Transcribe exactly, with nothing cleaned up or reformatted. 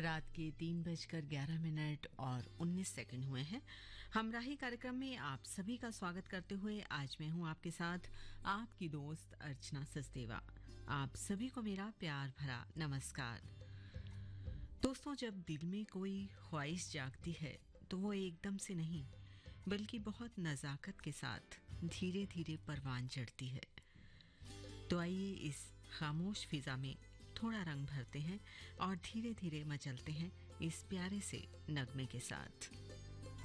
रात के तीन बजकर ग्यारह मिनट और उन्नीस सेकंड हुए हैं। हमराही कार्यक्रम में आप सभी का स्वागत करते हुए आज मैं हूं आपके साथ आपकी दोस्त अर्चना सचदेवा। आप सभी को मेरा प्यार भरा नमस्कार। दोस्तों, जब दिल में कोई ख्वाहिश जागती है तो वो एकदम से नहीं बल्कि बहुत नज़ाकत के साथ धीरे धीरे परवान चढ़ती है। तो आइए इस खामोश फिजा में थोड़ा रंग भरते हैं और धीरे धीरे मचलते हैं इस प्यारे से नगमे के साथ।